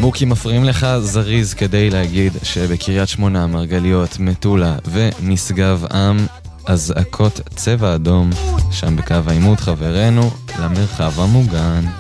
מוקי, מפריעים לך זריז כדי להגיד שבקריית שמונה, מרגליות, מטולה ומשגב עם אזעקות צבע אדום, שם בקו העימות חברנו למרחב המוגן.